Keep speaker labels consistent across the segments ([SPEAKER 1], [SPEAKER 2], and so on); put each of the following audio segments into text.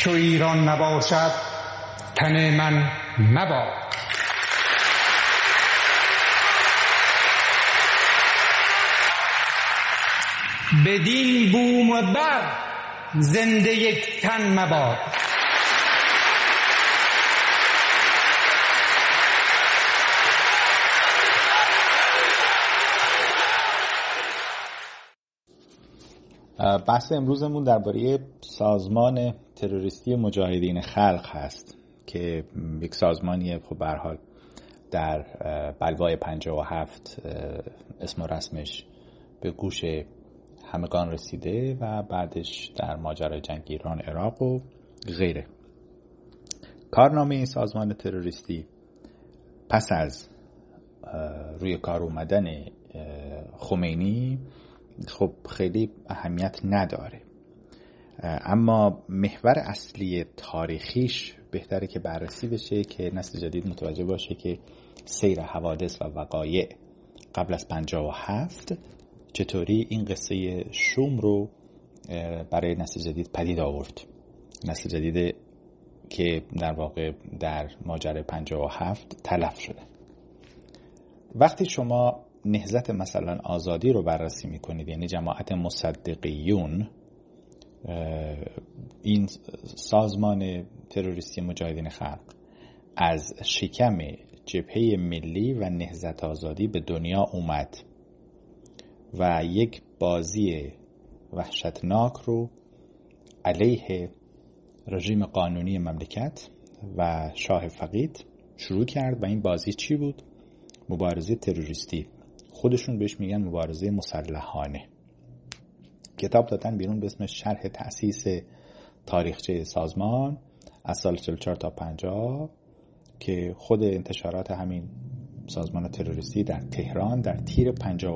[SPEAKER 1] چو ایران نباشد تن من مباد. بدین بوم و بر زنده یک تن مباد.
[SPEAKER 2] بحث امروزمون درباره سازمان تروریستی مجاهدین خلق هست که یک سازمانیه خب به هر حال در بلوای 57 اسم و رسمش به گوش همگان رسیده و بعدش در ماجرای جنگ ایران عراق و غیره. کارنامه این سازمان تروریستی پس از روی کار اومدن خمینی خب خیلی اهمیت نداره، اما محور اصلی تاریخیش بهتره که بررسی بشه که نسل جدید متوجه باشه که سیر حوادث و وقایع قبل از 57 چطوری این قصه شوم رو برای نسل جدید پدید آورد. نسل جدید که در واقع در ماجرای 57 تلف شده. وقتی شما نهضت مثلا آزادی رو بررسی میکنید، یعنی جماعت مصدقیون، این سازمان تروریستی مجاهدین خلق از شکم جبهه ملی و نهضت آزادی به دنیا اومد و یک بازی وحشتناک رو علیه رژیم قانونی مملکت و شاه فقید شروع کرد. و این بازی چی بود؟ مبارزه تروریستی. خودشون بهش میگن مبارزه مسلحانه. کتاب دادن بیرون به اسم شرح تأسیس تاریخچه سازمان از سال 44 تا 50 که خود انتشارات همین سازمان تروریستی در تهران در تیر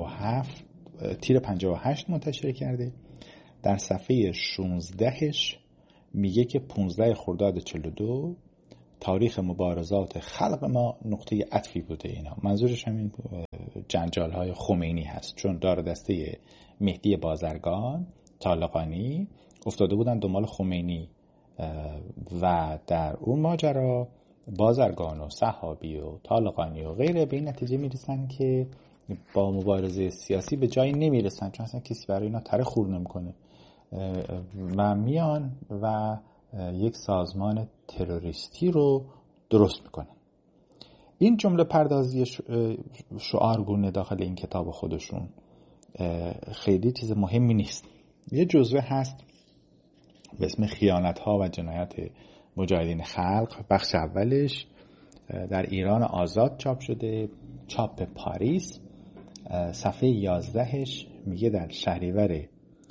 [SPEAKER 2] 58 منتشر کرده. در صفحه 16ش میگه که 15 خرداد 42 تاریخ مبارزات خلق ما نقطه عطفی بوده. اینا منظورش همین جنجال های خمینی هست، چون دار دسته مهدی بازرگان، طالقانی افتاده بودن دنبال خمینی و در اون ماجرا بازرگان و صحابی و طالقانی و غیره به این نتیجه میرسن که با مبارزه سیاسی به جایی نمیرسن، چون اصلا کسی برای اینا تره خور نمیکنه و میان و یک سازمان تروریستی رو درست میکنن. این جمله پردازی شعارگونه داخل این کتاب خودشون خیلی چیز مهمی نیست. یه جزوه هست به اسم خیانت‌ها و جنایت مجاهدین خلق. بخش اولش در ایران آزاد چاپ شده، چاپ پاریس. صفحه 11ش میگه در شهریور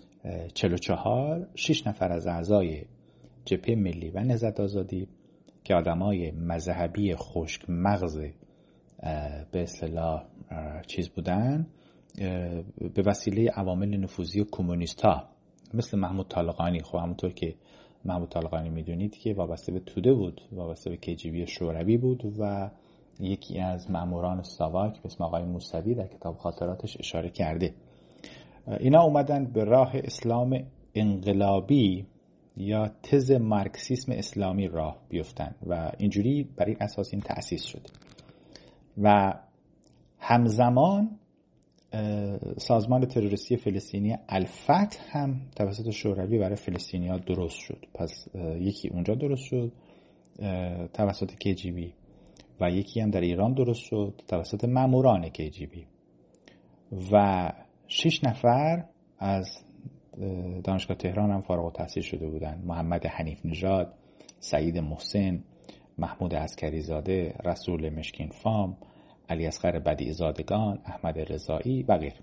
[SPEAKER 2] 44 6 نفر از اعضای جبهه ملی و نهضت آزادی که آدمای مذهبی خشک مغز به اصطلاح چیز بودن، به وسیله عوامل نفوذی کمونیست‌ها مثل محمود طالقانی، خب همونطور که محمود طالقانی میدونید که وابسته به توده بود، وابسته به KGB شوروی بود و یکی از ماموران ساواک به اسم آقای موسوی در کتاب خاطراتش اشاره کرده. اینا اومدن به راه اسلام انقلابی یا تز مارکسیسم اسلامی راه بیفتن و اینجوری بر این اساس این تأسیس شد. و همزمان سازمان تروریستی فلسطینی الفتح هم توسط شوروی برای فلسطینی‌ها درست شد. پس یکی اونجا درست شد توسط KGB و یکی هم در ایران درست شد توسط ماموران KGB و 6 نفر از دانشگاه تهران هم فارغ التحصیل شده بودند. محمد حنیف نژاد، سعید محسن، محمود عسکری زاده، رسول مشکین فام، علی اصغر بدیع زادگان، احمد رضایی و غیره.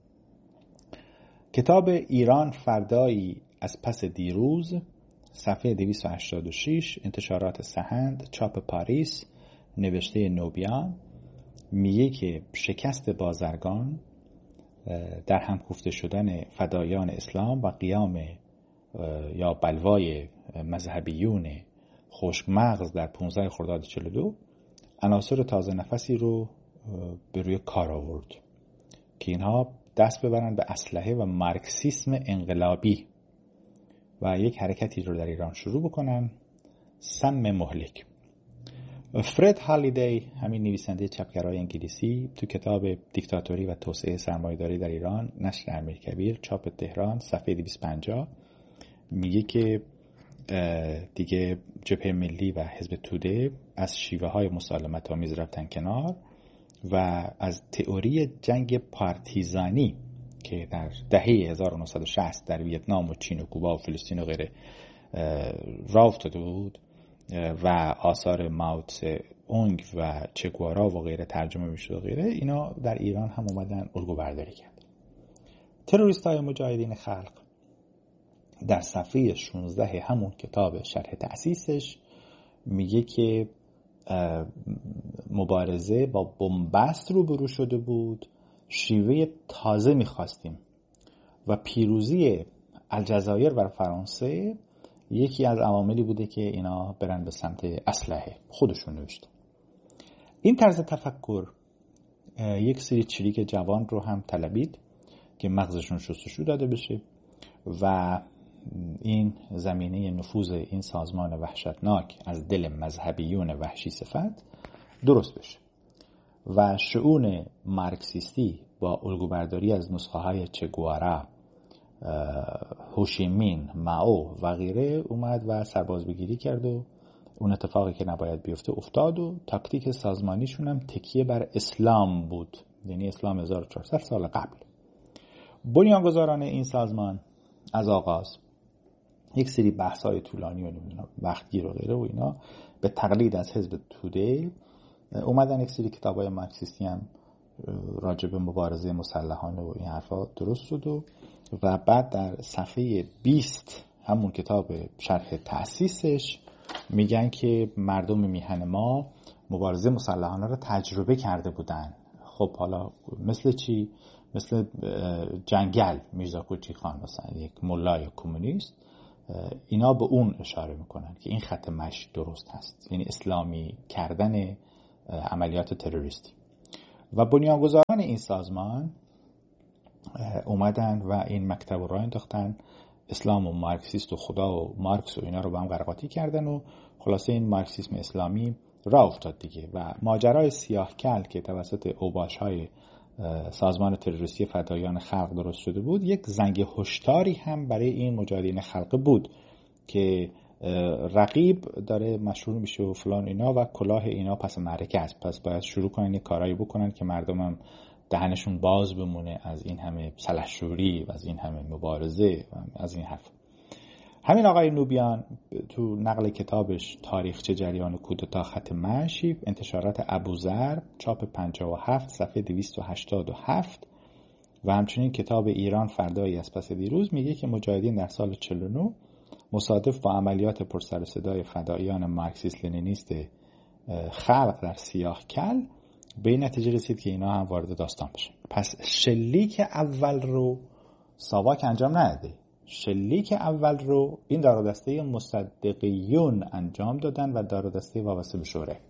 [SPEAKER 2] کتاب ایران فردایی از پس دیروز، صفحه 286، انتشارات سحند، چاپ پاریس، نوشته نوبیان، میگه که شکست بازرگان در هم کوفته شدن فدایان اسلام و قیام یا بلوای مذهبیون خشک مغز در 15 خرداد 42 عناصر تازه نفسی رو به روی کار آورد که اینها دست ببرن به اسلحه و مارکسیسم انقلابی و یک حرکتی رو در ایران شروع بکنن، سم مهلک. فرد هالیدی، همین نویسنده چپگرای انگلیسی، تو کتاب دیکتاتوری و توسعه سرمایه‌داری در ایران، نشر امیرکبیر، چاپ تهران، صفحه 250 میگه که دیگه جبهه ملی و حزب توده از شیوه های مسالمت آمیز رفتن کنار و از تئوری جنگ پارتیزانی که در دهه 1960 در ویتنام و چین و کوبا و فلسطین و غیره راه افتاده بود و آثار مائو تسه اونگ و چگوارا و غیره ترجمه میشد و غیره، اینا در ایران هم اومدن الگو برداری کرد. تروریست‌های مجاهدین خلق در صفحه 16 همون کتاب شرح تأسیسش میگه که مبارزه با بنبست روبرو شده بود، شیوه تازه میخواستیم و پیروزی الجزایر و فرانسه یکی از عواملی بوده که اینا برن به سمت اسلحه. خودشون نوشته. این طرز تفکر یک سری چریک جوان رو هم طلبید که مغزشون شستشو داده بشه و این زمینه نفوذ این سازمان وحشتناک از دل مذهبیون وحشی صفت درست بشه و شؤون مارکسیستی با الگوبرداری از نسخه های چگوارا، هوشیمین، مائو و غیره اومد و سربازبگیری کرد و اون اتفاقی که نباید بیفته افتاد و تاکتیک سازمانیشون هم تکیه بر اسلام بود، یعنی اسلام 1400 سال قبل. بنیانگذاران این سازمان از آغاز یک سری بحث‌های طولانی و وقتگیر و غیره و اینا به تقلید از حزب توده اومدن یک سری کتاب‌های مارکسیستی هم راجع به مبارزه مسلحانه و این حرفا درست شد و بعد در صفحه 20 همون کتاب شرح تأسیسش میگن که مردم میهن ما مبارزه مسلحانه رو تجربه کرده بودن. خب حالا مثل چی؟ مثل جنگل میرزا کوچی خان مثلا، یک ملای کمونیست، اینا به اون اشاره میکنن که این خط مشی درست هست، یعنی اسلامی کردن عملیات تروریستی. و بنیانگذاران این سازمان اومدن و این مکتب رو راه انداختن، اسلام و مارکسیست و خدا و مارکس و اینا رو با هم قرقاتی کردن و خلاصه این مارکسیسم اسلامی راه افتاد دیگه. و ماجرای سیاه کل که توسط اوباش‌های سازمان تروریستی فدایان خلق درست شده بود، یک زنگ هشداری هم برای این مجاهدین خلق بود که رقیب داره مشروع میشه و فلان اینا و کلاه اینا پس معرکه است، پس باید شروع کنن یک کارایی بکنن که مردمم دهنشون باز بمونه از این همه سلحشوری و از این همه مبارزه و از این حرف. همین آقای نوبیان تو نقل کتابش تاریخچه جریان کودتا خط مشی، انتشارات ابوذر، چاپ 57 صفحه 287 و همچنین کتاب ایران فردایی از پس دیروز میگه که مجاهدین در سال 49 مصادف با عملیات پرسر و صدای فداییان مارکسیست لنینیست خلق در سیاه کل به این نتیجه رسید که اینا هم وارد داستان بشن. پس شلیک اول رو ساواک انجام نداده، شلیک اول رو این دارودسته مصدقیون انجام دادن و دارودسته وابسته به شوره.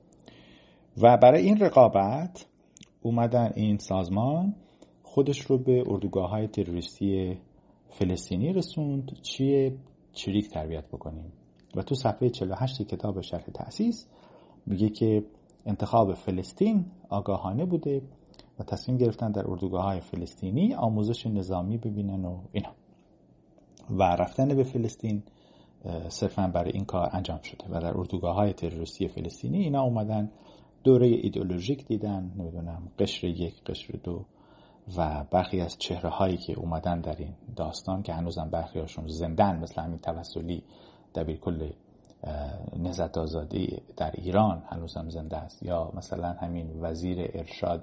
[SPEAKER 2] و برای این رقابت اومدن این سازمان خودش رو به اردوگاه‌های تروریستی فلسطینی رسوند، چریک تربیت بکنیم. و تو صفحه 48 کتاب شرح تأسیس میگه که انتخاب فلسطین آگاهانه بوده و تصمیم گرفتن در اردوگاه‌های فلسطینی آموزش نظامی ببینن و اینا، و رفتن به فلسطین صرفاً برای این کار انجام شده. و در اردوگاه‌های تروریستی فلسطینی اینا اومدن دوره ایدئولوژیک دیدن، نمیدونم قشر 1 قشر 2 و برخی از چهره‌هایی که اومدن در این داستان که هنوزم برخی هاشون زندن، مثل همین توسلی دبیرکل نهضت آزادی در ایران هنوزم زنده است، یا مثلا همین وزیر ارشاد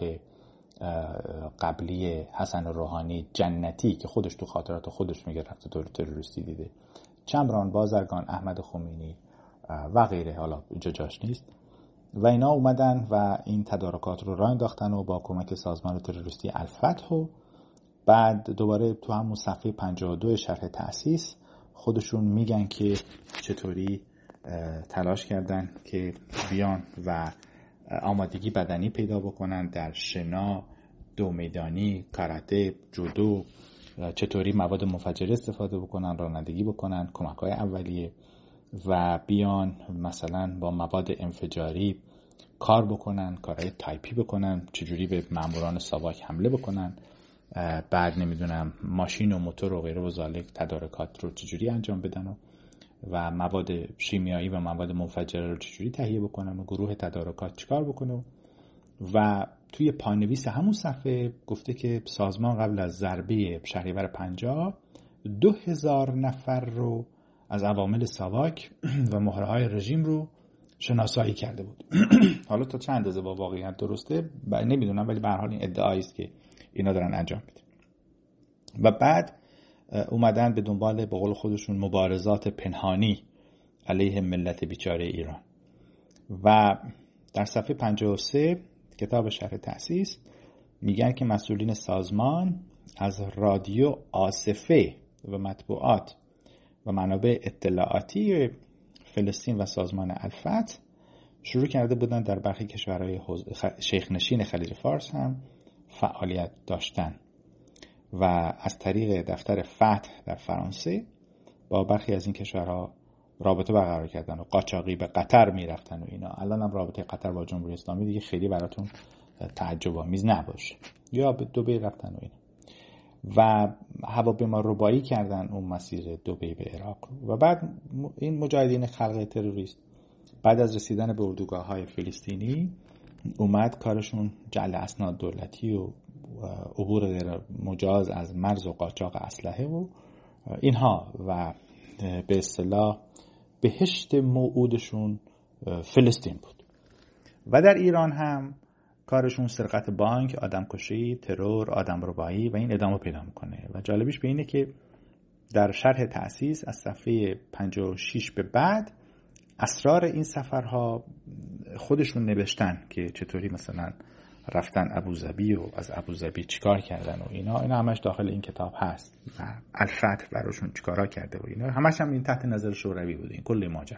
[SPEAKER 2] قبلی حسن روحانی جنتی که خودش تو خاطرات خودش میگه رفته دور تروریستی دیده، چمران بازرگان، احمد خمینی و غیره، حالا اینجا جاش نیست. و اینا اومدن و این تدارکات رو راه انداختن و با کمک سازمان تروریستی الفتح و بعد دوباره تو همون صفحه 52 شرح تأسیس خودشون میگن که چطوری تلاش کردن که بیان و آمادگی بدنی پیدا بکنن در شنا، دو میدانی، کاراته، جودو چطوری مواد منفجره استفاده بکنن، رانندگی بکنن، کمک‌های اولیه و بیان مثلا با مواد انفجاری کار بکنن، کارهای تایپی بکنن، چجوری به ماموران ساواک حمله بکنن، بعد نمیدونم ماشین و موتور و غیره و ذالک تدارکات رو چجوری انجام بدن و مواد شیمیایی و مواد منفجره رو چجوری تهیه بکنن و گروه تدارکات چیکار بکنه. و توی پانویس همون صفحه گفته که سازمان قبل از ضربه شهریور 50 2000 نفر رو از عوامل ساواک و مهره‌های رژیم رو شناسایی کرده بود. حالا تا چند اندازه با واقعیت درسته نمیدونم، ولی به هر حال این ادعایی است که اینا دارن انجام میدن. و بعد اومدن به دنبال به قول خودشون مبارزات پنهانی علیه ملت بیچاره ایران. و در صفحه 53 کتاب شرح تأسیس میگن که مسئولین سازمان از رادیو آصفه و مطبوعات و منابع اطلاعاتی فلسطین و سازمان الفتح شروع کرده بودن در برخی کشورهای شیخ نشین خلیج فارس هم فعالیت داشتن و از طریق دفتر فتح در فرانسه با برخی از این کشورها رابطه برقرار کردن و قاچاقی به قطر میرفتن و اینا. الان هم رابطه قطر با جمهوری اسلامی دیگه خیلی براتون تعجب آمیز نباشه، یا به دبی رفتن و اینا و هواپیما ربایی کردن اون مسیر دبی به عراق. و بعد این مجاهدین خلق تروریست بعد از رسیدن به اردوگاه‌های فلسطینی اومد کارشون جعل اسناد دولتی و عبور غیر مجاز از مرز و قاچاق اسلحه و اینها و به اصطلاح بهشت موعودشون فلسطین بود. و در ایران هم کارشون سرقت بانک، آدمکشی، ترور، آدمربایی و این ادامه پیدا میکنه. و جالبیش به اینه که در شرح تأسیس از صفحه 56 به بعد اسرار این سفرها خودشون نوشتن که چطوری مثلا رفتن ابوظبی و از ابوظبی چیکار کردن و اینا همش داخل این کتاب هست و الفتح براشون چیکارا کرده و اینا همش هم این تحت نظر شوروی بود این کل ماجرا.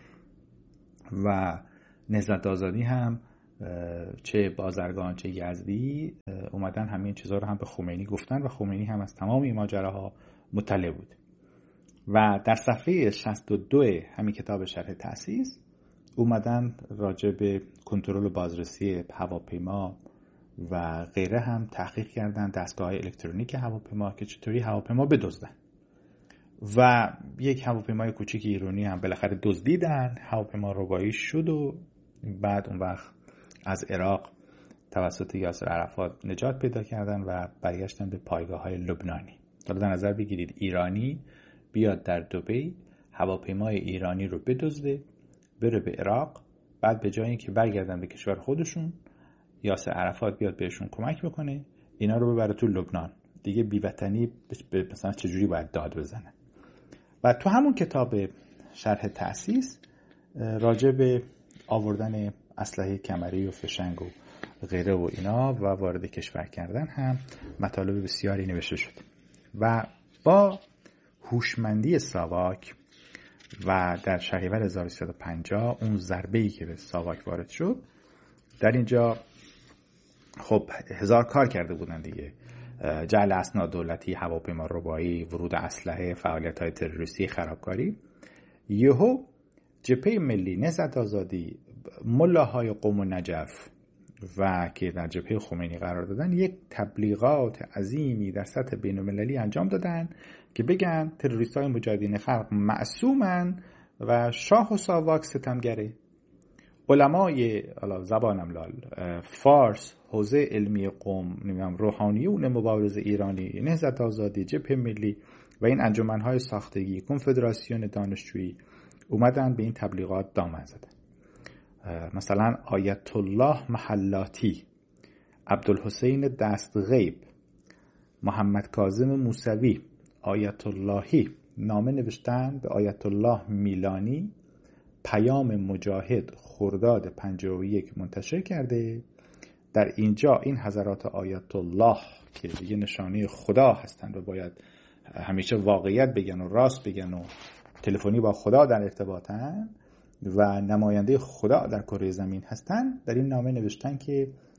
[SPEAKER 2] و نهضت آزادی هم چه بازرگان چه یزدی اومدن همین چیزا رو هم به خمینی گفتن و خمینی هم از تمام این ماجراها مطلع بود. و در صفحه 62 همین کتاب شرح تأسیس اومدن راجع به کنترل و بازرسی هواپیما و غیره هم تحقیق کردن، دستگاه الکترونیک هواپیما که چطوری هواپیما بدزدن. و یک هواپیمای کوچیک ایرانی هم بالاخره دزدیدن، هواپیما ربایی شد و بعد اون وقت از عراق توسط یاسر عرفات نجات پیدا کردن و برگشتن به پایگاه‌های لبنانی. حالا در نظر بگیرید ایرانی بیاد در دبی هواپیمای ایرانی رو بدزده بره به عراق، بعد به جای اینکه برگردن به کشور خودشون یاسر عرفات بیاد بهشون کمک بکنه اینا رو ببره تو لبنان. دیگه بیوطنی مثلا چجوری باید داد بزنه. و تو همون کتاب شرح تأسیس راجع به آوردن اسلحه کمری و فشنگ و غیره و اینا و وارد کشور کردن هم مطالب بسیاری نوشته شد. و با هوشمندی ساواک و در شهریور 1350 اون ضربه‌ای که به ساواک وارد شد، در اینجا خب هزار کار کرده بودن دیگه، جعل اسناد دولتی، هواپیما ربایی، ورود اسلحه، فعالیت‌های تروریستی، خرابکاری. یهو جبهه ملی نهضت آزادی، ملاهای قم و نجف و که در جبهه خمینی قرار دادن یک تبلیغات عظیمی در سطح بین‌المللی انجام دادن که بگن تروریست‌های مجاهدین خلق معصومن و شاه و ساواک ستمگره. علمای زبانم لال فارس، حوزه علمی قم، روحانیون مبارز ایرانی، نهضت آزادی، جبهه ملی و این انجمن‌های ساختگی، کنفدراسیون دانشجویی اومدن به این تبلیغات دامن زدن. مثلا آیت الله محلاتی، عبدالحسین دستغیب، محمد کاظم موسوی، آیت اللهی نامه نوشتن به آیت الله میلانی، پیام مجاهد خرداد 51 منتشر کرده. در اینجا این حضرات آیت الله که دیگه نشانه خدا هستند و باید همیشه واقعیت بگن و راست بگن و تلفنی با خدا در ارتباطن و نماینده خدا در کره زمین هستن، در این نامه نوشتن که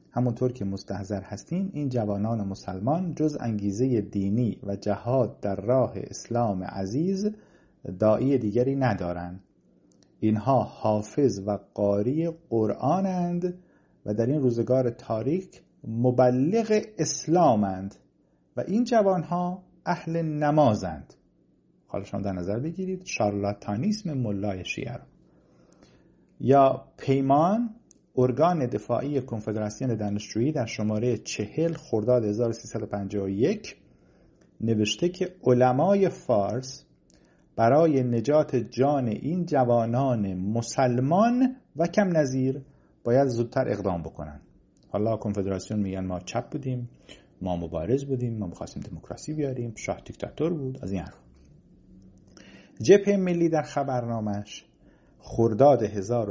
[SPEAKER 2] همونطور که مستحضر هستین این جوانان مسلمان جز انگیزه دینی و جهاد در راه اسلام عزیز داعی دیگری ندارند. اینها حافظ و قاری قرآنند و در این روزگار تاریک مبلغ اسلامند و این جوانها اهل نمازند. حالا شما در نظر بگیرید شارلاتانیسم ملای شیعه رو. یا پیمان، ارگان دفاعی کنفدراسیون دانشجویی، در شماره 40 خرداد 1351 نوشته که علمای فارس برای نجات جان این جوانان مسلمان و کم نظیر باید زودتر اقدام بکنن. حالا کنفدراسیون میگن ما چپ بودیم، ما مبارز بودیم، ما می‌خواستیم دموکراسی بیاریم، شاه دیکتاتور بود، از این حرف. جبهه ملی در خبرنامش خرداد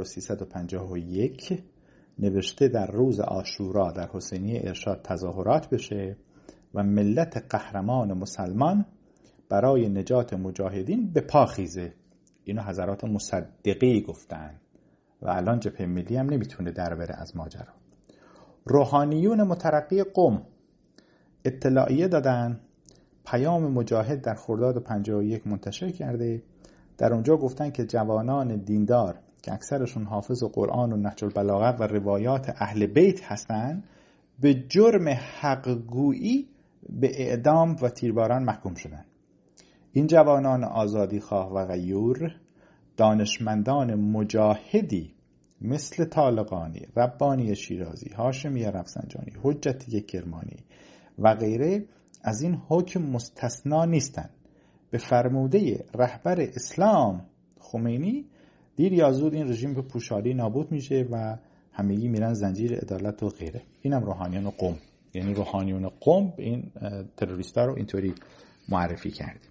[SPEAKER 2] 1351 نوشته در روز عاشورا در حسینیه ارشاد تظاهرات بشه و ملت قهرمان مسلمان برای نجات مجاهدین به پا خیزه. اینو حضرات مصدقی گفتن و الان جبهه ملی هم نمیتونه در بره از ماجرا. روحانیون مترقی قم اطلاعیه دادن، پیام مجاهد در خرداد 51 منتشر کرده. در اونجا گفتن که جوانان دیندار که اکثرشون حافظ قرآن و نهج البلاغه و روایات اهل بیت هستند به جرم حقگویی به اعدام و تیرباران محکوم شدند. این جوانان آزادیخواه و غیور دانشمندان مجاهدی مثل طالقانی، ربانی شیرازی، هاشمی رفسنجانی، حجتی کرمانی و غیره از این حکم مستثنا نیستند. به فرموده رهبر اسلام خمینی دیر یا زود این رژیم به پوشالی نابود میشه و همگی میرن زنجیر عدالت و غیره. اینم روحانیون قم، یعنی روحانیون قم این تروریستا رو اینطوری معرفی کرد.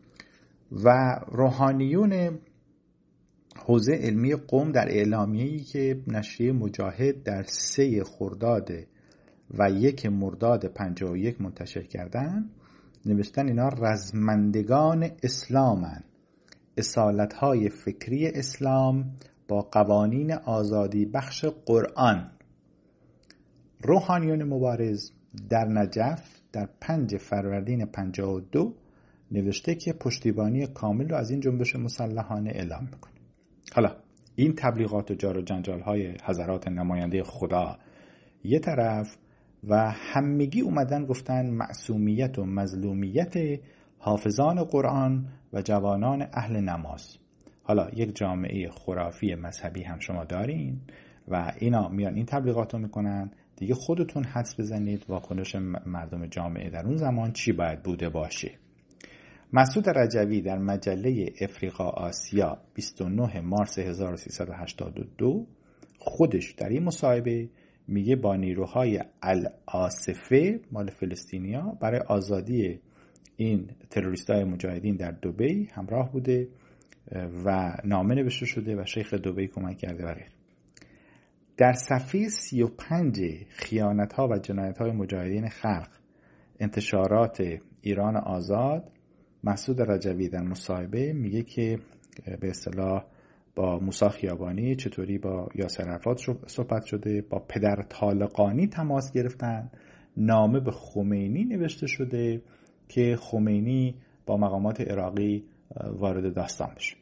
[SPEAKER 2] و روحانیون حوزه علمی قم در اعلامیه‌ای که نشریه مجاهد در 3 خرداد و 1 مرداد 51 منتشر کردن نوشتن اینا رزمندگان اسلامن، اصالت‌های فکری اسلام با قوانین آزادی بخش قرآن. روحانیون مبارز در نجف در 5 فروردین 52 نوشته که پشتیبانی کامل رو از این جنبش مسلحانه اعلام میکنه. حالا این تبلیغات و جار و جنجال های حضرات نماینده خدا یه طرف و همگی اومدن گفتن معصومیت و مظلومیت حافظان قرآن و جوانان اهل نماز. حالا یک جامعه خرافی مذهبی هم شما دارین و اینا میان این تبلیغات رو میکنن، دیگه خودتون حدس بزنید واکنش مردم جامعه در اون زمان چی باید بوده باشه. مسعود رجوی در مجله افریقا آسیا 29 مارس 1382 خودش در این مصاحبه میگه با نیروهای العاصفه مال فلسطینیا برای آزادی این تروریستای مجاهدین در دبی همراه بوده و نامه نوشته شده و شیخ دبی کمک کرده و غیره. در صفحه 35 خیانت‌ها و جنایت‌های مجاهدین خلق انتشارات ایران آزاد مسعود رجوی در مصاحبه میگه که به اصطلاح با موسی خیابانی چطوری با یاسر عرفات صحبت شده، با پدر طالقانی تماس گرفتن، نامه به خمینی نوشته شده که خمینی با مقامات عراقی وارد داستان بشه.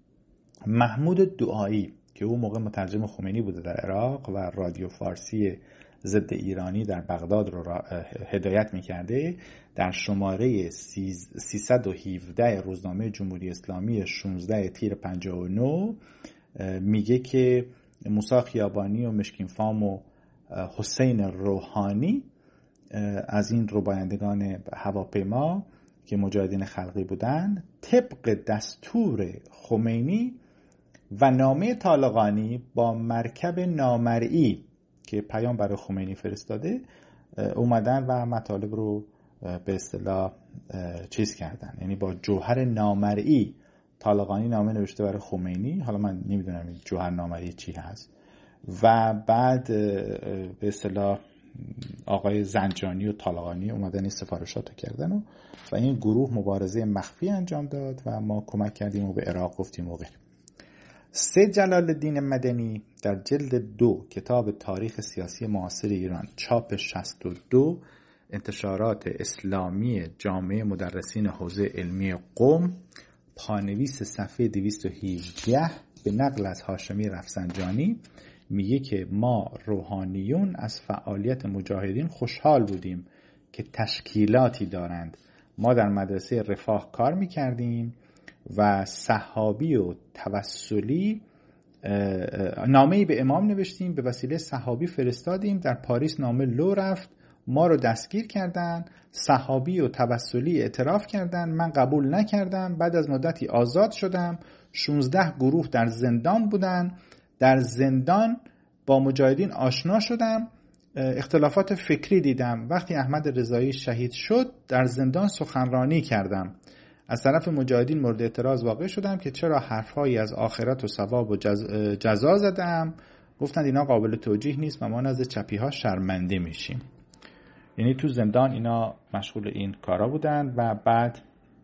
[SPEAKER 2] محمود دعایی که اون موقع مترجم خمینی بوده در عراق و رادیو فارسی ضد ایرانی در بغداد رو هدایت میکرده، در شماره 317 روزنامه جمهوری اسلامی 16 تیر 59 میگه که موسی خیابانی و مشکین فام و حسین روحانی از این ربایندگان هواپیما که مجاهدین خلقی بودن طبق دستور خمینی و نامه طالقانی با مرکب نامرئی که پیام برای خمینی فرستاده اومدن و مطالب رو به اصطلاح چیز کردن، یعنی با جوهر نامرئی طالقانی نامه نوشته برای خمینی. حالا من نمیدونم این جوهر نامرئی چی هست و بعد به اصطلاح آقای زنجانی و طالقانی اومدن این سفارشات رو کردن و این گروه مبارزه مخفی انجام داد و ما کمک کردیم و به عراق گفتیم و غیره. سید جلال الدین مدنی در جلد 2 کتاب تاریخ سیاسی معاصر ایران چاپ 62 انتشارات اسلامی جامعه مدرسین حوزه علمی قم پانویس صفحه 218 به نقل از هاشمی رفسنجانی میگه که ما روحانیون از فعالیت مجاهدین خوشحال بودیم که تشکیلاتی دارند. ما در مدرسه رفاه کار میکردیم و صحابی و توسلی نامه‌ای به امام نوشتیم، به وسیله صحابی فرستادیم، در پاریس نامه لو رفت، ما رو دستگیر کردن، صحابی و توسلی اعتراف کردن، من قبول نکردم، بعد از مدتی آزاد شدم، 16 گروه در زندان بودن، در زندان با مجاهدین آشنا شدم، اختلافات فکری دیدم، وقتی احمد رضایی شهید شد در زندان سخنرانی کردم، از طرف مجاهدین مورد اعتراض واقع شدم که چرا حرفهایی از آخرت و ثواب و جزا زدم، گفتند اینا قابل توجیه نیست و ما نزد چپی ها شرمنده میشیم. یعنی تو زندان اینا مشغول این کارا بودن و بعد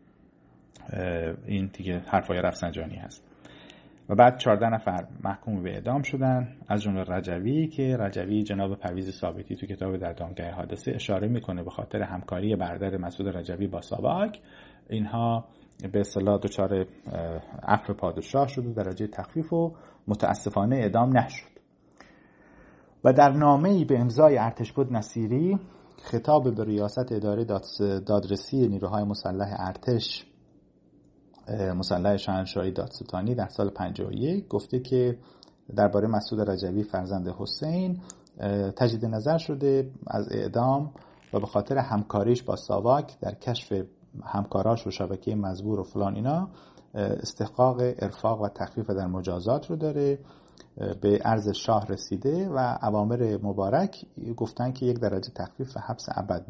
[SPEAKER 2] این دیگه حرفای رفسنجانی هست و بعد 14 نفر محکوم به اعدام شدن، از جمله رجوی که رجوی جناب پرویز ثابتی تو کتاب در دامگاه حادثه اشاره میکنه به خاطر همکاری برادر مسعود رجوی با ساواک اینها به اصطلاح دچار عفو پادشاه شد و درجه تخفیف و متاسفانه اعدام نشد. و در نامه‌ای به امضای ارتشبد نصیری خطاب به ریاست اداره دادرسی نیروهای مسلح ارتش مسلح شاهنشاهی دادستانی در سال 51 گفته که درباره مسعود رجوی فرزند حسین تجدید نظر شده از اعدام و به خاطر همکاریش با ساواک در کشف همکاراش و شبکه مزبور و فلان اینا استحقاق ارفاق و تخفیف در مجازات رو داره، به عرض شاه رسیده و اوامر مبارک گفتن که 1 درجه تخفیف و حبس ابد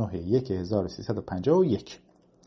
[SPEAKER 2] 29/1351.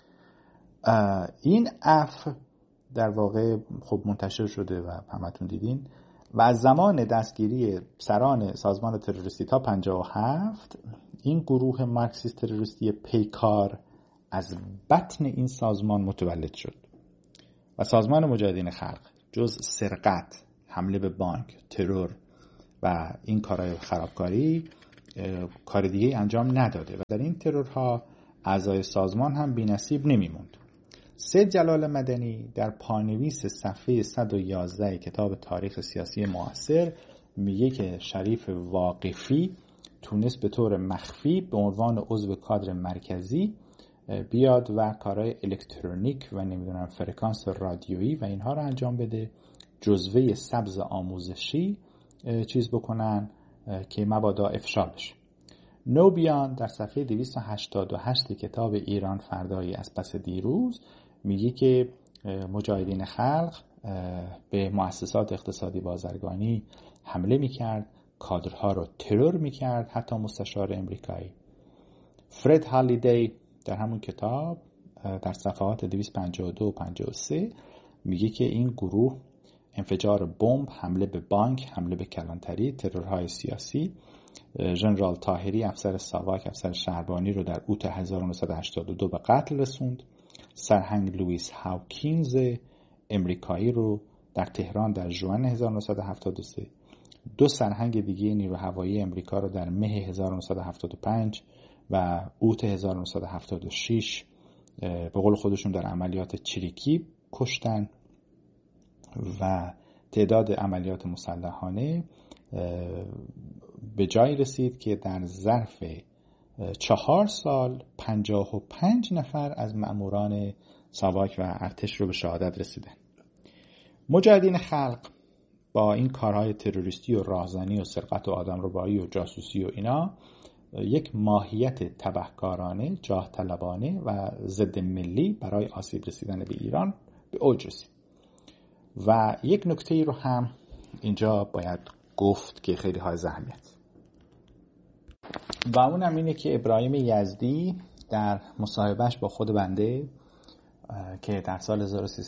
[SPEAKER 2] این عفو در واقع خب منتشر شده و همتون دیدین و از زمان دستگیری سران سازمان تروریستی تا 57 این گروه مارکسیست تروریستی پیکار از بطن این سازمان متولد شد و سازمان مجاهدین خلق جز سرقت، حمله به بانک، ترور و این کارهای خرابکاری کار دیگه انجام نداده و در این ترورها اعضای سازمان هم بی‌نصیب نمیموند. سید جلال مدنی در پانویس صفحه 111 کتاب تاریخ سیاسی معاصر میگه که شریف واقفی تونست به طور مخفی به عنوان عضو کادر مرکزی بیاد و کارهای الکترونیک و نمیدونم فرکانس رادیویی و اینها رو انجام بده، جزوه سبز آموزشی چیز بکنن که مبادا افشا بشه. نوبیان در صفحه 288 کتاب ایران فردایی از پس دیروز میگه که مجاهدین خلق به مؤسسات اقتصادی بازرگانی حمله میکرد، کادرها رو ترور میکرد، حتی مستشار امریکایی. فرد هالیدی در همون کتاب در صفحات 252 و 53 میگه که این گروه انفجار بمب، حمله به بانک، حمله به کلانتری، ترورهای سیاسی، ژنرال طاهری افسر ساواک افسر شهربانی رو در اوت 1982 به قتل رسوند، سرهنگ لوئیس هاوکینز امریکایی رو در تهران در ژوئن 1973، 2 سرهنگ دیگه نیرو هوایی امریکا رو در مه 1975 و اوت 1976 به قول خودشون در عملیات چریکی کشتن و تعداد عملیات مسلحانه به جایی رسید که در ظرف 4 سال 55 نفر از مأموران ساواک و ارتش رو به شهادت رسیدن. مجاهدین خلق با این کارهای تروریستی و راهزنی و سرقت و آدمربایی و جاسوسی و اینا یک ماهیت تبهکارانه، جاه طلبانه و ضد ملی برای آسیب رسیدن به ایران به اوج رسید. و یک نکته ای رو هم اینجا باید گفت که خیلی های اهمیت و اونم اینه که ابراهیم یزدی در مصاحبهش با خود بنده که در سال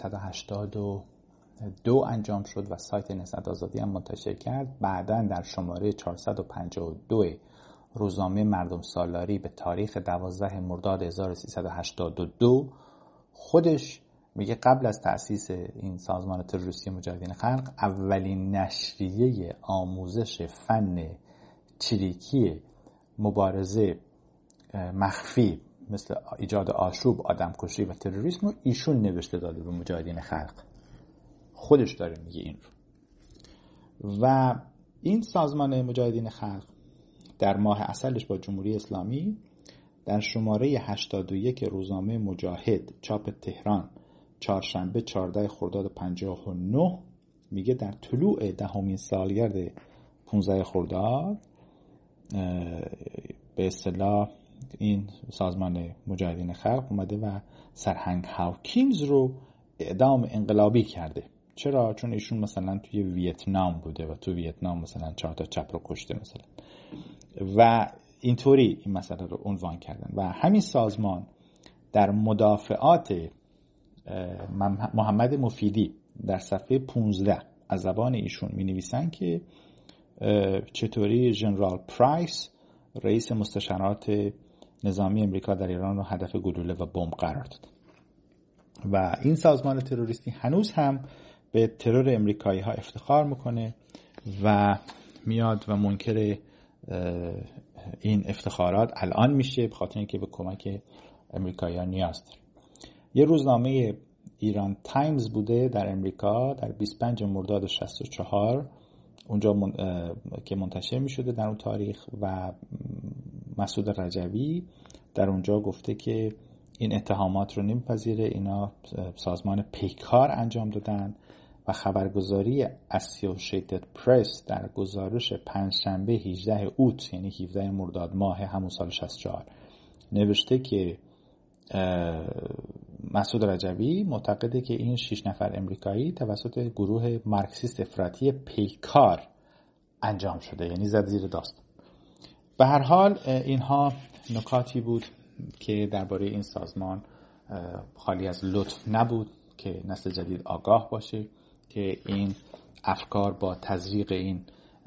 [SPEAKER 2] 1382 انجام شد و سایت نهضت آزادی هم منتشر کرد، بعداً در شماره 452 روزنامه مردم سالاری به تاریخ 12 مرداد 1382 خودش میگه قبل از تأسیس این سازمان تروریستی مجاهدین خلق اولین نشریه آموزش فن چریکی مبارزه مخفی مثل ایجاد آشوب، آدمکشی و تروریسم رو ایشون نوشته داده به مجاهدین خلق. خودش داره میگه این رو. و این سازمان مجاهدین خلق در ماه عسلش با جمهوری اسلامی در شماره 81 روزنامه مجاهد چاپ تهران چهارشنبه 14 خرداد 59 میگه در طلوع 10مین سالگرد 15 خرداد به اصطلاح این سازمان مجاهدین خلق اومده و سرهنگ هاوکینز رو اعدام انقلابی کرده. چرا؟ چون ایشون مثلا توی ویتنام بوده و تو ویتنام مثلا 4 تا چپ رو کشته مثلا، و اینطوری این مسئله رو عنوان کردن. و همین سازمان در مدافعات محمد مفیدی در صفحه 15 از زبان ایشون می نویسن که چطوری ژنرال پرایس رئیس مستشارات نظامی امریکا در ایران رو هدف گلوله و بمب قرار داد. و این سازمان تروریستی هنوز هم به ترور امریکایی ها افتخار میکنه و میاد و منکر این افتخارات الان میشه، به خاطر اینکه به کمک امریکایی ها نیاز داره. یه روزنامه ایران تایمز بوده در امریکا در 25 مرداد 64 اونجا که منتشر می شده در اون تاریخ، و مسعود رجوی در اونجا گفته که این اتهامات رو نمیپذیره، اینا سازمان پیکار انجام دادن. و خبرگزاری اسوسییتد پرس در گزارش پنجشنبه 18 اوت یعنی 17 مرداد ماه همون سال 64 نوشته که مسعود رجوی معتقده که این 6 نفر امریکایی توسط گروه مارکسیست افراطی پیکار انجام شده، یعنی زد زیر داستان. به هر حال اینها نکاتی بود که درباره این سازمان خالی از لطف نبود که نسل جدید آگاه باشه که این افکار با تزریق این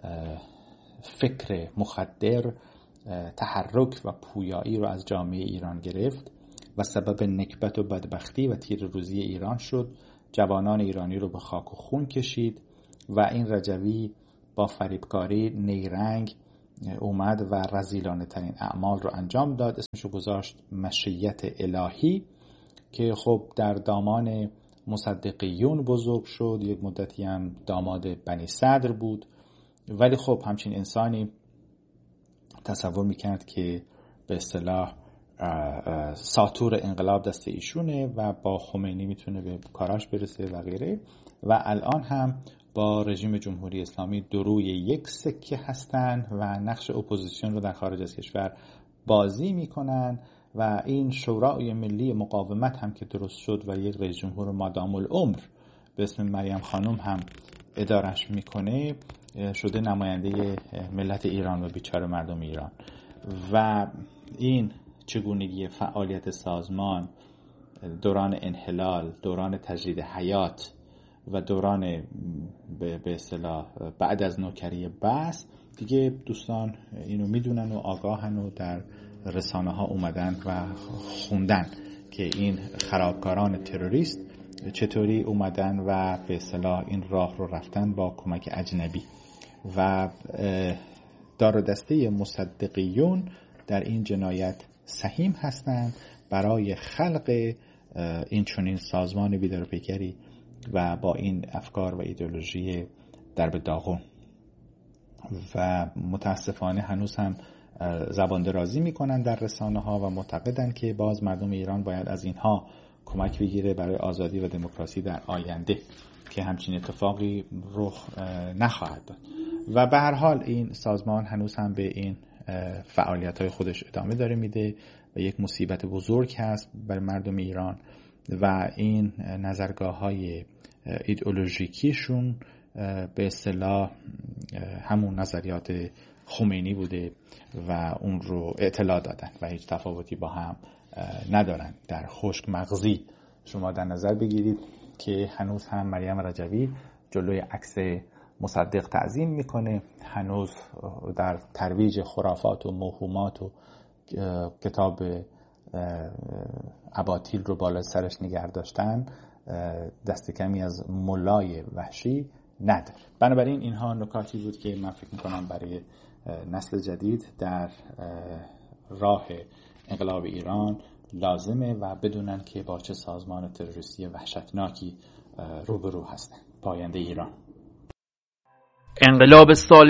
[SPEAKER 2] فکر مخدر تحرک و پویایی رو از جامعه ایران گرفت و سبب نکبت و بدبختی و تیره‌روزی ایران شد. جوانان ایرانی رو به خاک و خون کشید و این رجوی با فریبکاری نیرنگ اومد و رذیلانه ترین اعمال رو انجام داد. اسمشو گذاشت مشیت الهی که خب در دامان مصدقیون بزرگ شد. یک مدتی هم داماد بنی صدر بود، ولی خب همچین انسانی تصور میکرد که به اصطلاح ساطور انقلاب دست ایشونه و با خمینی میتونه به کاراش برسه و غیره. و الان هم با رژیم جمهوری اسلامی دروی یک سکه هستن و نقش اپوزیسیون رو در خارج از کشور بازی میکنن. و این شورای ملی مقاومت هم که درست شد و یک رئیس جمهور مادام العمر به اسم مریم خانم هم ادارش میکنه، شده نماینده ملت ایران و بیچاره مردم ایران. و این چگونگی فعالیت سازمان دوران انحلال، دوران تجدید حیات و دوران به اصطلاح بعد از نوکری بس دیگه دوستان اینو میدونن و آگاهن و در رسانه ها اومدن و خوندن که این خرابکاران تروریست چطوری اومدن و به اصطلاح این راه رو رفتن با کمک اجنبی. و دار و دسته مصدقیون در این جنایت سهیم هستند برای خلق این چنین سازمان بیدارپیکری و با این افکار و ایدئولوژی درب داغون. و متاسفانه هنوز هم زبان درازی میکنن در رسانه ها و معتقدن که باز مردم ایران باید از اینها کمک بگیره برای آزادی و دموکراسی در آینده، که همچین اتفاقی رخ نخواهد داد. و به هر حال این سازمان هنوز هم به این فعالیت‌های خودش ادامه داره میده و یک مصیبت بزرگ هست برای مردم ایران. و این نظرگاه‌های ایدئولوژیکیشون به اصطلاح همون نظریات خمینی بوده و اون رو اطلاع دادن و هیچ تفاوتی با هم ندارن. در خشک مغزی شما در نظر بگیرید که هنوز هم مریم رجوی جلوی عکس مصدق تعظیم میکنه، هنوز در ترویج خرافات و موهومات و کتاب اباطیل رو بالا سرش نگه داشتن دست کمی از ملای وحشی نداره. بنابراین اینها نکاتی بود که من فکر میکنم برای نسل جدید در راه انقلاب ایران لازمه و بدونن که با چه سازمان تروریستی وحشتناکی روبرو هستن. پاینده ایران.
[SPEAKER 3] انقلاب سال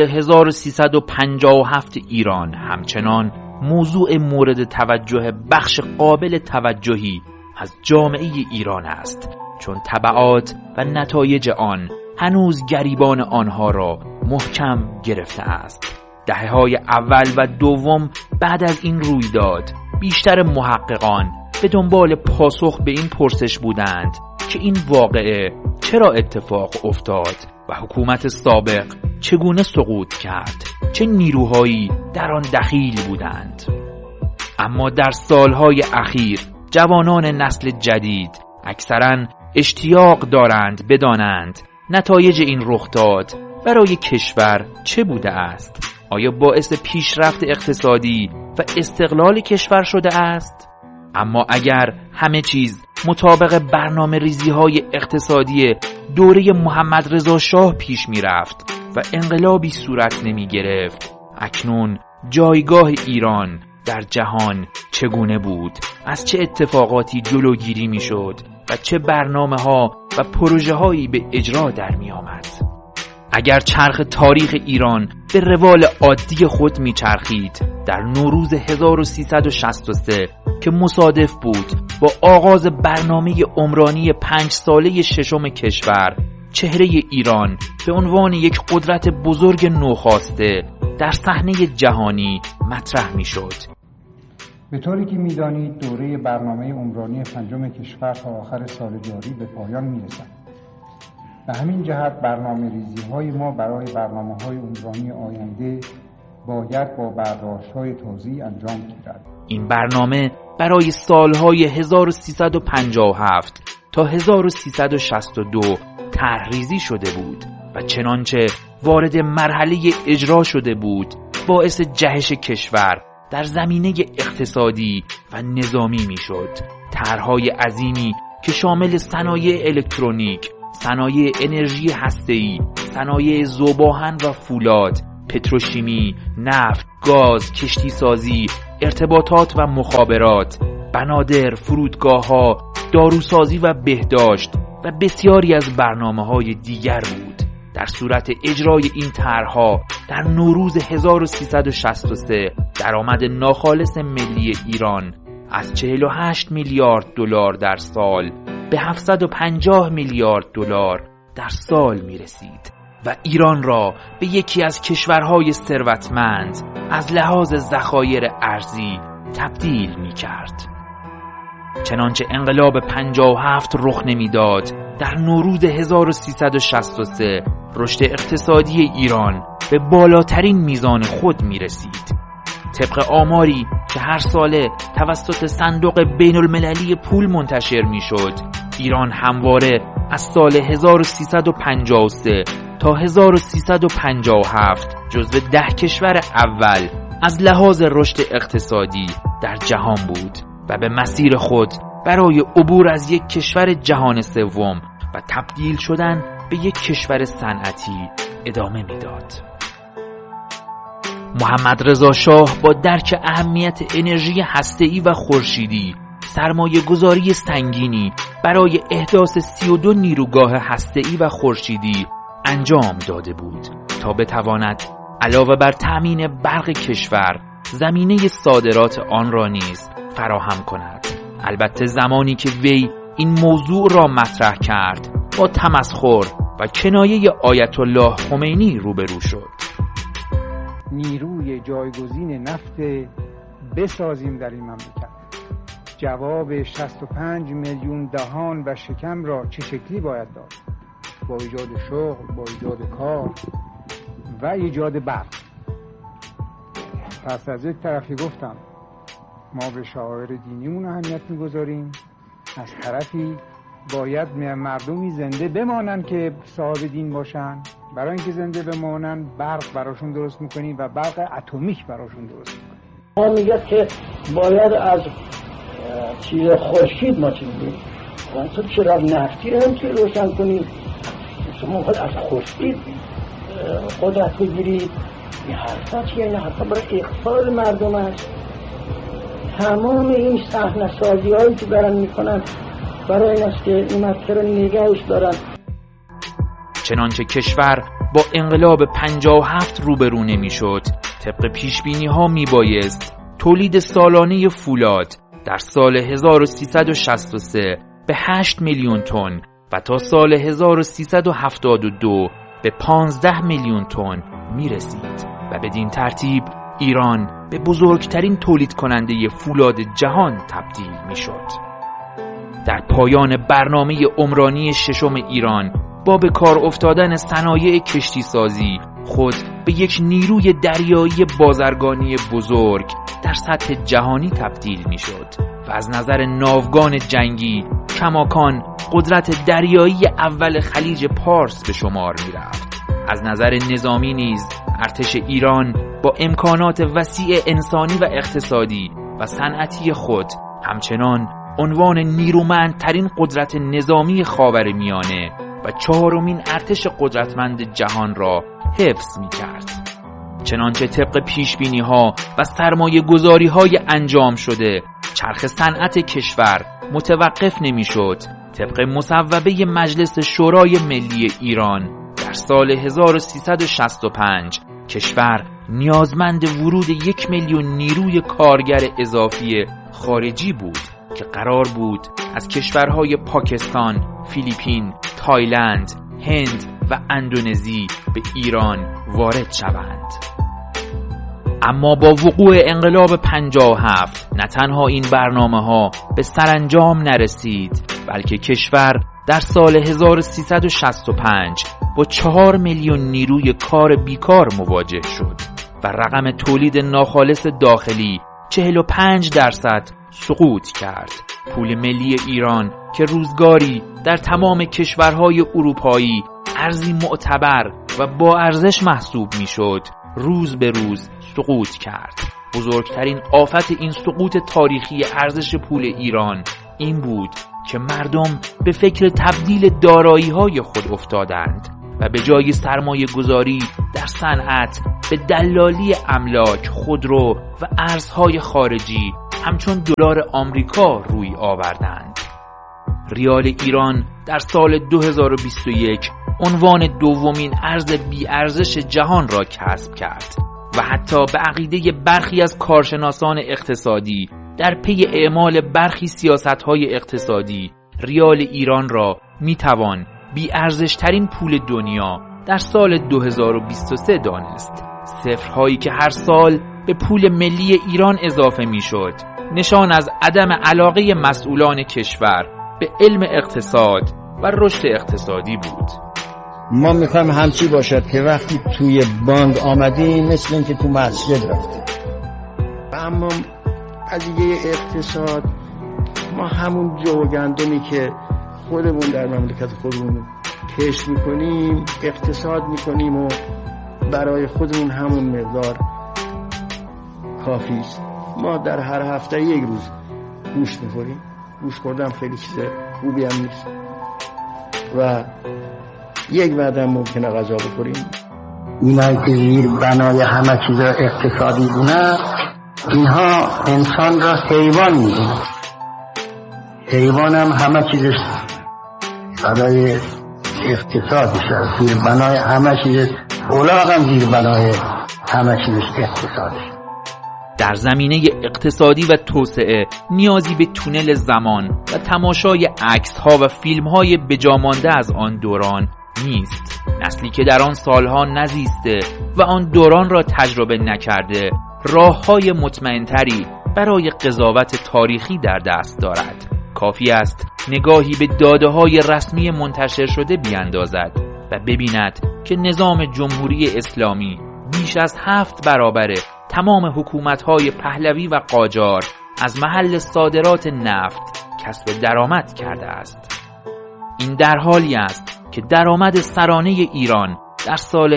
[SPEAKER 3] 1357 ایران همچنان موضوع مورد توجه بخش قابل توجهی از جامعه ایران است، چون تبعات و نتایج آن هنوز گریبان آنها را محکم گرفته است. دهه‌های اول و دوم بعد از این رویداد بیشتر محققان به دنبال پاسخ به این پرسش بودند که این واقعه چرا اتفاق افتاد و حکومت سابق چگونه سقوط کرد، چه نیروهایی در آن دخیل بودند. اما در سالهای اخیر جوانان نسل جدید اکثراً اشتیاق دارند بدانند نتایج این رخداد برای کشور چه بوده است. آیا باعث پیشرفت اقتصادی و استقلال کشور شده است؟ اما اگر همه چیز مطابق برنامه ریزی های اقتصادی دوره محمد رضا شاه پیش می رفت و انقلابی صورت نمی گرفت، اکنون جایگاه ایران در جهان چگونه بود؟ از چه اتفاقاتی جلوگیری می شد و چه برنامه ها و پروژه هایی به اجرا در می آمد؟ اگر چرخ تاریخ ایران به روال عادی خود می چرخید، در نوروز 1363 که مصادف بود با آغاز برنامه عمرانی 5 ساله ششم کشور، چهره ایران به عنوان یک قدرت بزرگ نوخاسته در صحنه جهانی مطرح می شد.
[SPEAKER 4] به طوری که می دانید دوره برنامه عمرانی 5 کشور تا آخر سال جاری به پایان می رسد. به همین جهت برنامه ریزی های ما برای برنامه های عمرانی آینده باید با برداشت های توزیع انجام گیرد.
[SPEAKER 3] این برنامه برای سالهای 1357 تا 1362 طرح‌ریزی شده بود و چنانچه وارد مرحله اجرا شده بود باعث جهش کشور در زمینه اقتصادی و نظامی می شد. طرح‌های عظیمی که شامل صنایع الکترونیک، صنایع انرژی هسته‌ای، صنایع ذوب‌آهن و فولاد، پتروشیمی، نفت، گاز، کشتی سازی، ارتباطات و مخابرات، بنادر، فرودگاه‌ها، داروسازی و بهداشت و بسیاری از برنامه‌های دیگر بود. در صورت اجرای این طرح‌ها در نوروز 1363 درآمد ناخالص ملی ایران از 48 میلیارد دلار در سال به 750 میلیارد دلار در سال می رسید و ایران را به یکی از کشورهای ثروتمند از لحاظ ذخایر ارزی تبدیل می کرد. چنانچه انقلاب 57 رخ نمیداد، در نوروز 1363 رشد اقتصادی ایران به بالاترین میزان خود می رسید. طبق آماری که هر ساله توسط صندوق بین المللی پول منتشر می شد، ایران همواره از سال 1353 تا 1357 جزو 10 کشور اول از لحاظ رشد اقتصادی در جهان بود و به مسیر خود برای عبور از یک کشور جهان سوم و تبدیل شدن به یک کشور صنعتی ادامه میداد. محمد رضا شاه با درک اهمیت انرژی هسته‌ای و خورشیدی سرمایه گذاری سنگینی برای احداث 32 نیروگاه هسته‌ای و خورشیدی انجام داده بود تا بتواند علاوه بر تأمین برق کشور زمینه صادرات آن را نیز فراهم کند. البته زمانی که وی این موضوع را مطرح کرد با تمسخر و کنایه آیت الله خمینی روبرو شد.
[SPEAKER 4] نیروی جایگزین نفت بسازیم در این مملکت. جواب 65 میلیون دهان و شکم را چه شکلی باید داد؟ با ایجاد شغل، با ایجاد کار و ایجاد برق. پس از یک طرفی گفتم ما به شعائر دینیمون اهمیت میگذاریم، از طرفی باید مردمی زنده بمانن که صاحب دین باشن. برای اینکه زنده بمانن برق براشون درست میکنیم و برق اتمیک براشون درست میکنیم.
[SPEAKER 5] ما میگه که باید از چیز خورشید ما چیز تو چراغ نفتی رو نمیتونی روشن کنی، شما خود از خورشید قدرت بگیرید. این حرفا چیه؟ این حرفا برای اخفال مردم است. تمام این صحنه سازی هایی که دارن میکنن برای این است که این مسئله رو نگهش دارن.
[SPEAKER 3] چنانچه کشور با انقلاب 57 روبرو نمیشد، طبق پیشبینی ها میبایست تولید سالانه فولاد در سال 1363 به 8 میلیون تن و تا سال 1372 به 15 میلیون تن میرسید و بدین ترتیب ایران به بزرگترین تولید کننده فولاد جهان تبدیل میشد. در پایان برنامه عمرانی ششم ایران با به کار افتادن صنایع کشتی سازی خود به یک نیروی دریایی بازرگانی بزرگ در سطح جهانی تبدیل می شد و از نظر ناوگان جنگی کماکان قدرت دریایی اول خلیج پارس به شمار می رفت. از نظر نظامی نیز ارتش ایران با امکانات وسیع انسانی و اقتصادی و صنعتی خود همچنان عنوان نیرومندترین قدرت نظامی خاورمیانه و چهارمین ارتش قدرتمند جهان را حفظ می کرد. چنانچه طبق پیشبینی ها و سرمایه گذاری های انجام شده چرخ صنعت کشور متوقف نمی شد. طبق مصوبه مجلس شورای ملی ایران در سال 1365 کشور نیازمند ورود 1 میلیون نیروی کارگر اضافی خارجی بود که قرار بود از کشورهای پاکستان، فیلیپین، تایلند، هند و اندونزی به ایران وارد شوند. اما با وقوع انقلاب 57 نه تنها این برنامه‌ها به سرانجام نرسید، بلکه کشور در سال 1365 با 4 میلیون نیروی کار بیکار مواجه شد و رقم تولید ناخالص داخلی 45% سقوط کرد. پول ملی ایران که روزگاری در تمام کشورهای اروپایی ارزی معتبر و با ارزش محسوب میشد، روز به روز سقوط کرد. بزرگترین آفت این سقوط تاریخی ارزش پول ایران این بود که مردم به فکر تبدیل دارایی‌های خود افتادند و به جای سرمایه گذاری در صنعت به دلالی املاک، خودرو و ارزهای خارجی همچون دلار آمریکا روی آوردند. ریال ایران در سال 2021 عنوان دومین ارز بی‌ارزش جهان را کسب کرد و حتی به عقیده برخی از کارشناسان اقتصادی در پی اعمال برخی سیاست‌های اقتصادی ریال ایران را میتوان بی‌ارزش‌ترین پول دنیا در سال 2023 دانست. صفرهایی که هر سال به پول ملی ایران اضافه میشد نشان از عدم علاقه مسئولان کشور به علم اقتصاد و رشد اقتصادی بود.
[SPEAKER 6] ما میخوایم همچی باشد که وقتی توی بانک آمدیم مثل این که تو مسجد رفتیم. اما قضیه اقتصاد ما همون جو و گندمی که خودمون در مملکت خودمون کشت میکنیم اقتصاد میکنیم و برای خودمون همون مقدار کافی است. ما در هر هفته یک روز گوشت میخوریم. گوشت خوردن خیلی چیز خوبی هم نیست و یک بعد هم ممکنه غذا بخوریم.
[SPEAKER 5] اینایی که زیر بنای همه چیز اقتصادی بونه اینها انسان را حیوان میدونه. حیوان هم همه چیزش برای اقتصادش است. زیر بنای همه چیز الاغ هم زیر بنای همه چیزش اقتصادش.
[SPEAKER 3] در زمینه اقتصادی و توسعه نیازی به تونل زمان و تماشای عکس‌ها و فیلم‌های بجامانده از آن دوران نیست. نسلی که در آن سالها نزیسته و آن دوران را تجربه نکرده راه‌های مطمئن‌تری برای قضاوت تاریخی در دست دارد. کافی است نگاهی به داده‌های رسمی منتشر شده بیاندازد و ببیند که نظام جمهوری اسلامی بیش از 7 برابر تمام حکومت‌های پهلوی و قاجار از محل صادرات نفت کسب درآمد کرده است. این در حالی است که درآمد سرانه ایران در سال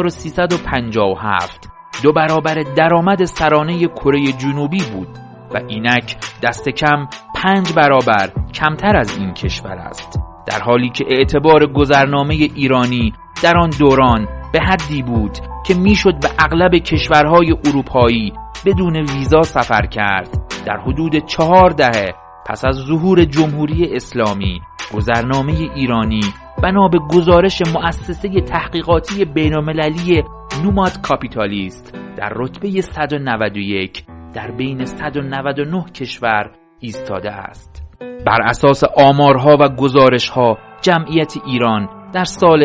[SPEAKER 3] 1357 2 برابر درآمد سرانه کره جنوبی بود و اینک دست کم 5 برابر کمتر از این کشور است، در حالی که اعتبار گذرنامه ایرانی در آن دوران به حدی بود که میشد به اغلب کشورهای اروپایی بدون ویزا سفر کرد. در حدود 4 دهه پس از ظهور جمهوری اسلامی، گذرنامه ایرانی بنا به گزارش مؤسسه تحقیقاتی بین‌المللی نوماد کاپیتالیست در رتبه 191 در بین 199 کشور ایستاده است. بر اساس آمارها و گزارش‌ها، جمعیت ایران در سال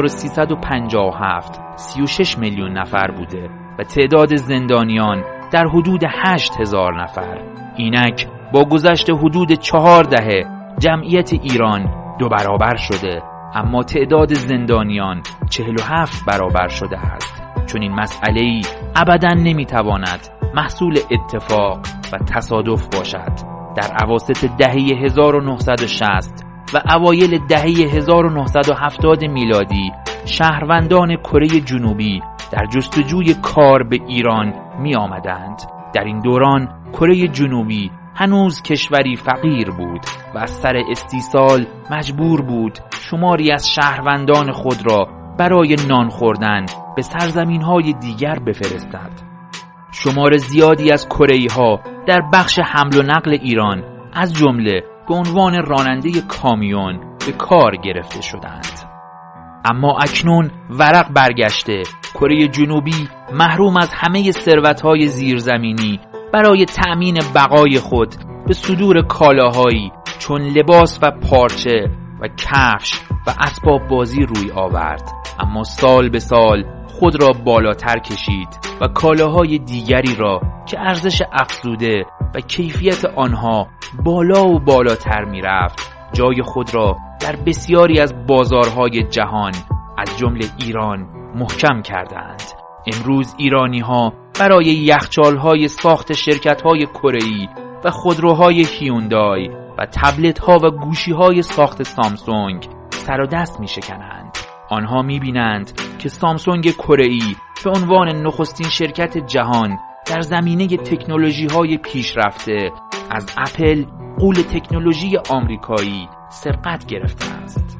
[SPEAKER 3] 1357 36 میلیون نفر بوده و تعداد زندانیان در حدود 8000 نفر. اینک با گذشت حدود 4 دهه جمعیت ایران 2 برابر شده، اما تعداد زندانیان 47 برابر شده است. چون این مسئله‌ای ابداً نمیتواند محصول اتفاق و تصادف باشد. در اواسط دهه 1960 و اوایل دهه 1970 میلادی شهروندان کره جنوبی در جستجوی کار به ایران می آمدند. در این دوران کره جنوبی هنوز کشوری فقیر بود و از سر استیصال مجبور بود شماری از شهروندان خود را برای نان خوردن به سرزمین‌های دیگر بفرستد. شمار زیادی از کره‌ای‌ها در بخش حمل و نقل ایران از جمله به عنوان راننده کامیون به کار گرفته شدند. اما اکنون ورق برگشته، کره جنوبی محروم از همه ثروت‌های زیرزمینی برای تأمین بقای خود به صدور کالاهایی چون لباس و پارچه و کفش و اسباب بازی روی آورد، اما سال به سال خود را بالاتر کشید و کالاهای دیگری را که ارزش افزوده و کیفیت آنها بالا و بالاتر می رفت جای خود را در بسیاری از بازارهای جهان از جمله ایران محکم کردند. امروز ایرانی ها برای یخچال‌های ساخت شرکت‌های کره‌ای و خودروهای هیوندای و تبلت‌ها و گوشی‌های ساخت سامسونگ سر و دست می‌شکنند. آنها می‌بینند که سامسونگ کره‌ای به عنوان نخستین شرکت جهان در زمینه تکنولوژی‌های پیشرفته از اپل، غول تکنولوژی آمریکایی، سبقت گرفته است.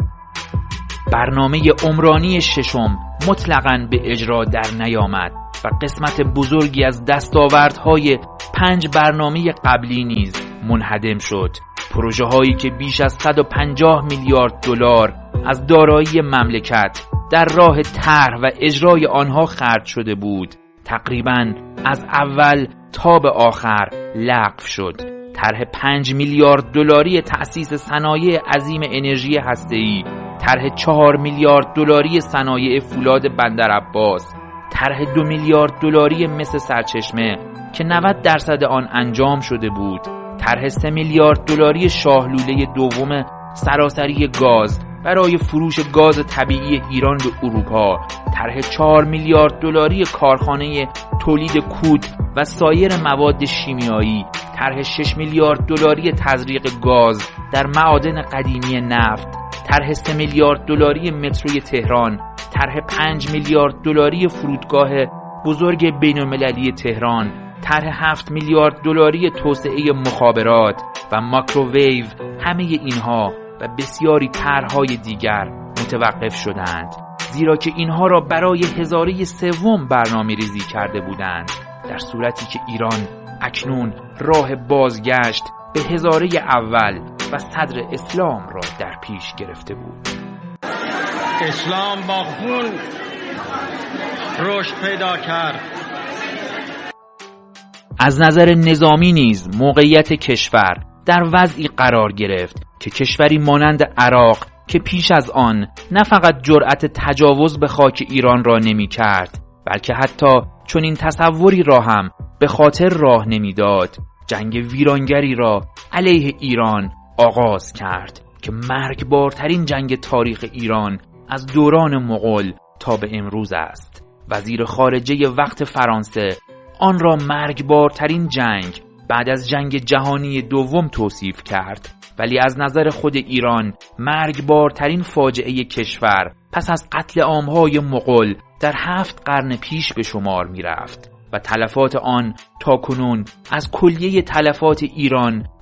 [SPEAKER 3] برنامه عمرانی ششم مطلقاً به اجرا در نیامد و قسمت بزرگی از دستاوردهای 5 برنامه قبلی نیز منهدم شد. پروژه هایی که بیش از 150 میلیارد دلار از دارایی مملکت در راه طرح و اجرای آنها خرج شده بود، تقریباً از اول تا به آخر لغو شد. طرح 5 میلیارد دلاری تأسیس صنایع عظیم انرژی هسته‌ای، طرح 4 میلیارد دلاری صنایع فولاد بندرعباس، طرح 2 میلیارد دلاری مس سرچشمه که 90% آن انجام شده بود، طرح 3 میلیارد دلاری شاهلوله دوم سراسری گاز برای فروش گاز طبیعی ایران به اروپا، طرح 4 میلیارد دلاری کارخانه تولید کود و سایر مواد شیمیایی، طرح 6 میلیارد دلاری تزریق گاز در معادن قدیمی نفت، طرح 3 میلیارد دلاری متروی تهران، طرح 5 میلیارد دلاری فرودگاه بزرگ بین‌المللی تهران، طرح 7 میلیارد دلاری توسعه مخابرات و ماکروویو. همه اینها و بسیاری طرح‌های دیگر متوقف شدند، زیرا که اینها را برای هزاره سوم برنامه‌ریزی کرده بودند، در صورتی که ایران اکنون راه بازگشت به هزاره اول و صدر اسلام را در پیش گرفته بود.
[SPEAKER 7] اسلام با خون رشد پیدا کرد.
[SPEAKER 3] از نظر نظامی نیز موقعیت کشور در وضعی قرار گرفت که کشوری مانند عراق که پیش از آن نه فقط جرأت تجاوز به خاک ایران را نمی کرد، بلکه حتی چنین تصوری را هم به خاطر راه نمی داد، جنگ ویرانگری را علیه ایران آغاز کرد که مرگبارترین جنگ تاریخ ایران از دوران مغول تا به امروز است. وزیر خارجه وقت فرانسه آن را مرگبارترین جنگ بعد از جنگ جهانی دوم توصیف کرد، ولی از نظر خود ایران مرگبارترین فاجعه کشور پس از قتل عام‌های مغول در 7 قرن پیش به شمار می رفت و تلفات آن تاکنون از کلیه تلفات ایران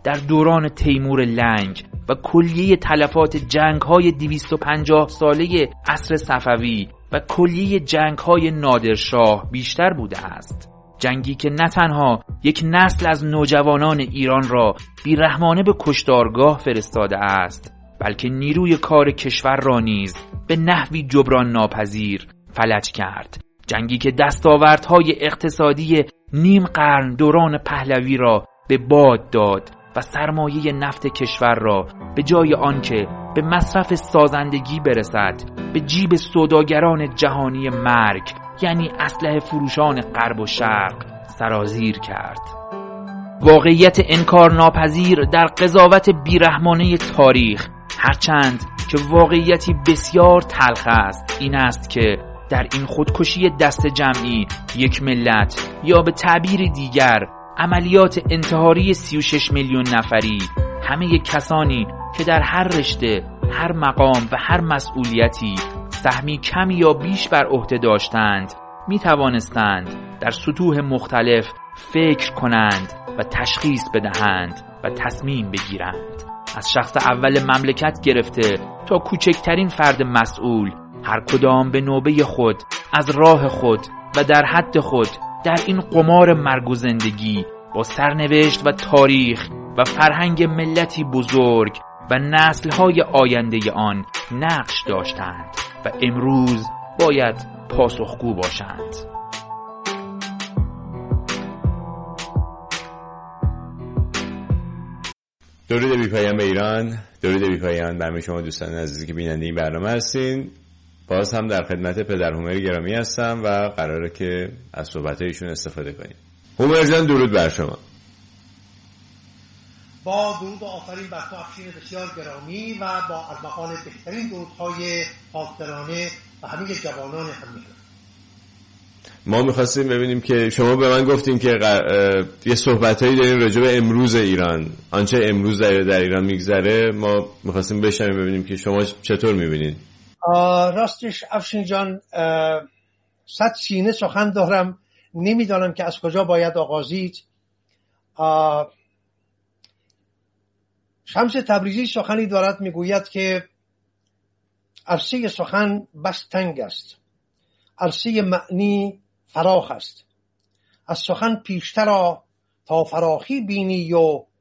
[SPEAKER 3] در دوران تیمور لنگ و کلیه تلفات جنگ‌های 250 ساله عصر صفوی و کلیه جنگ‌های نادرشاه بیشتر بوده است. جنگی که نه تنها یک نسل از نوجوانان ایران را بی‌رحمانه به کشتارگاه فرستاده است، بلکه نیروی کار کشور را نیز به نحوی جبران ناپذیر فلج کرد. جنگی که دستاوردهای اقتصادی نیم قرن دوران پهلوی را به باد داد و سرمایه نفت کشور را به جای آنکه به مصرف سازندگی برسد به جیب سوداگران جهانی مرگ، یعنی اسلحه فروشان غرب و شرق، سرازیر کرد. واقعیت انکار ناپذیر در قضاوت بیرحمانه تاریخ، هرچند که واقعیتی بسیار تلخ است، این است که در این خودکشی دست جمعی یک ملت، یا به تعبیر دیگر عملیات انتحاری 36 میلیون نفری، همه کسانی که در هر رشته، هر مقام و هر مسئولیتی سهمی کمی یا بیش بر عهده داشتند، می توانستند در سطوح مختلف فکر کنند و تشخیص بدهند و تصمیم بگیرند. از شخص اول مملکت گرفته تا کوچکترین فرد مسئول، هر کدام به نوبه خود از راه خود و در حد خود در این قمار مرگ و زندگی با سرنوشت و تاریخ و فرهنگ ملتی بزرگ و نسل‌های آینده آن نقش داشتند و امروز باید پاسخگو باشند.
[SPEAKER 8] درود بی پایان به ایران، درود بی پایان به همه شما دوستان عزیزی که بیننده این برنامه هستین. باز هم در خدمت پدر هومر گرامی هستم و قراره که از صحبت‌هایشون استفاده کنیم. هومر جان درود بر شما.
[SPEAKER 9] با درود و آفرین بر تو افشین بسیار گرامی و با ارمغان بهترین درودهای پاکدلانه و همه جوانان هم‌میهن.
[SPEAKER 8] ما می‌خواستیم ببینیم که شما به من گفتیم که یه صحبتایی دارین راجع به امروز ایران، آنچه امروز در ایران میگذره. ما می‌خواستیم بشنویم ببینیم که شما چطور می‌بینید.
[SPEAKER 9] راستش افشین جان، 100 سینه سخن دارم، نمیدانم که از کجا باید آغازید. شمس تبریزی سخنی دارد میگوید که عرصه سخن بس تنگ است، عرصه معنی فراخ است. از سخن پیشتر تا فراخی بینی و